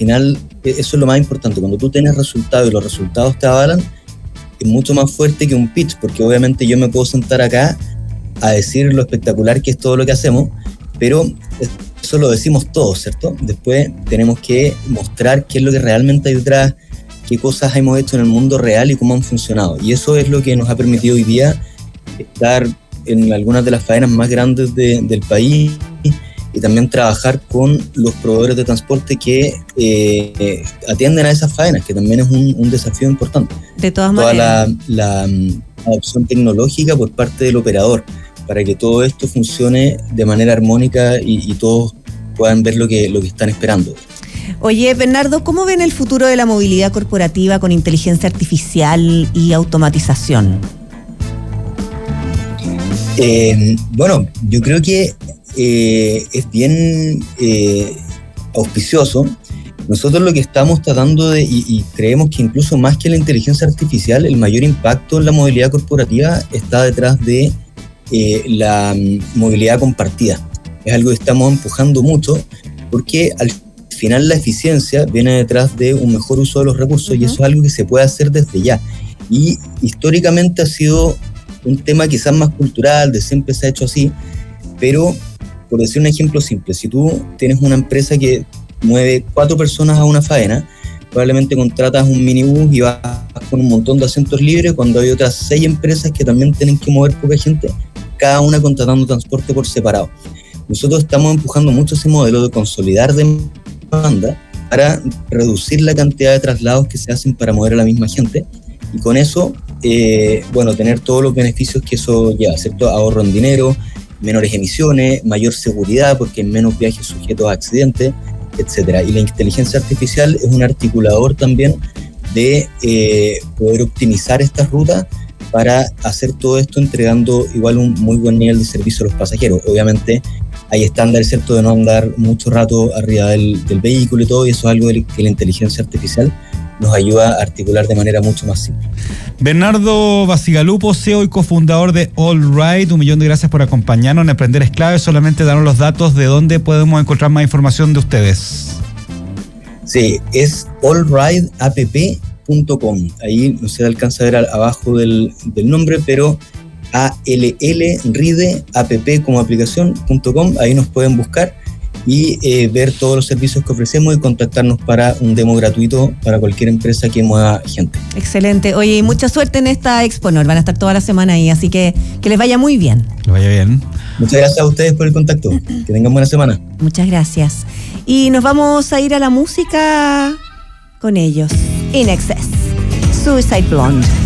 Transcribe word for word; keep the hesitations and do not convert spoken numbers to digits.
final eso es lo más importante. Cuando tú tienes resultados y los resultados te avalan, es mucho más fuerte que un pitch, porque obviamente yo me puedo sentar acá a decir lo espectacular que es todo lo que hacemos, pero eso lo decimos todos, ¿cierto? Después tenemos que mostrar qué es lo que realmente hay detrás, qué cosas hemos hecho en el mundo real y cómo han funcionado. Y eso es lo que nos ha permitido hoy día estar en algunas de las faenas más grandes de, del país, y también trabajar con los proveedores de transporte que eh, atienden a esas faenas, que también es un, un desafío importante. De todas Toda maneras. la, la adopción tecnológica por parte del operador, para que todo esto funcione de manera armónica y, y todos puedan ver lo que, lo que están esperando. Oye, Bernardo, ¿cómo ven el futuro de la movilidad corporativa con inteligencia artificial y automatización? Eh, bueno, yo creo que eh, es bien eh, auspicioso. Nosotros lo que estamos tratando de, y, y creemos que incluso más que la inteligencia artificial, el mayor impacto en la movilidad corporativa está detrás de eh, la movilidad compartida. Es algo que estamos empujando mucho, porque al final la eficiencia viene detrás de un mejor uso de los recursos, uh-huh. y eso es algo que se puede hacer desde ya. Y históricamente ha sido un tema quizás más cultural, de siempre se ha hecho así, pero por decir un ejemplo simple, si tú tienes una empresa que mueve cuatro personas a una faena, probablemente contratas un minibús y vas con un montón de asientos libres, cuando hay otras seis empresas que también tienen que mover poca gente, cada una contratando transporte por separado. Nosotros estamos empujando mucho ese modelo de consolidar demanda para reducir la cantidad de traslados que se hacen para mover a la misma gente, y con eso, eh, bueno, tener todos los beneficios que eso lleva, ¿cierto? Ahorro en dinero, menores emisiones, mayor seguridad porque hay menos viajes sujetos a accidentes, etcétera. Y la inteligencia artificial es un articulador también de eh, poder optimizar estas rutas para hacer todo esto entregando igual un muy buen nivel de servicio a los pasajeros. Obviamente hay estándares, ¿cierto?, de no andar mucho rato arriba del, del vehículo y todo, y eso es algo que la inteligencia artificial nos ayuda a articular de manera mucho más simple. Bernardo Bacigalupo, C E O y cofundador de AllRide, un millón de gracias por acompañarnos en Emprender es Clave. Solamente darnos los datos de dónde podemos encontrar más información de ustedes. Sí, es all ride app punto com. Ahí no se alcanza a ver abajo del, del nombre, pero A L L Ride app como aplicación punto com. Ahí nos pueden buscar y eh, ver todos los servicios que ofrecemos y contactarnos para un demo gratuito para cualquier empresa que mueva gente. Excelente. Oye, y mucha suerte en esta Exponor. Van a estar toda la semana ahí, así que que les vaya muy bien. Que les vaya bien. Muchas gracias a ustedes por el contacto. Que tengan buena semana. Muchas gracias. Y nos vamos a ir a la música con ellos. In Excess. Suicide Blonde.